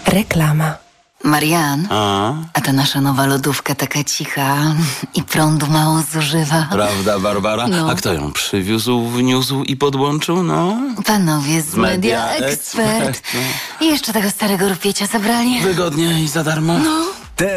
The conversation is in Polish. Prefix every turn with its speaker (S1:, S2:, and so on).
S1: Reklama.
S2: Marian, a ta nasza nowa lodówka taka cicha i prądu mało zużywa.
S3: Prawda, Barbara?
S2: No.
S3: A kto ją przywiózł, wniósł i podłączył, no?
S2: Panowie z Media Expert. I jeszcze tego starego rupiecia zabrali.
S3: Wygodnie i za darmo?
S2: No.